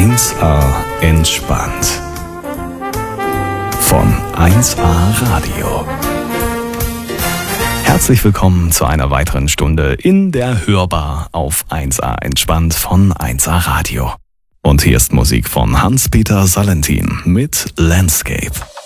1A entspannt. Von 1A Radio. Herzlich willkommen zu einer weiteren Stunde in der Hörbar auf 1A entspannt von 1A Radio. Und hier ist Musik von Hans-Peter Salentin mit Landscape.